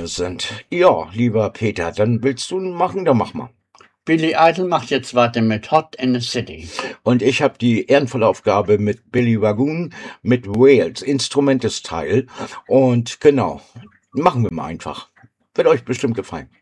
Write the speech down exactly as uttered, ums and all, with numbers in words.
Filme sind. Ja, lieber Peter, dann willst du machen, dann mach mal. Billy Idol macht jetzt weiter mit Hot in the City. Und ich habe die ehrenvolle Aufgabe mit Billy Wagoon, mit Wales, Instrumentesteil. Und genau, machen wir mal einfach. Wird euch bestimmt gefallen.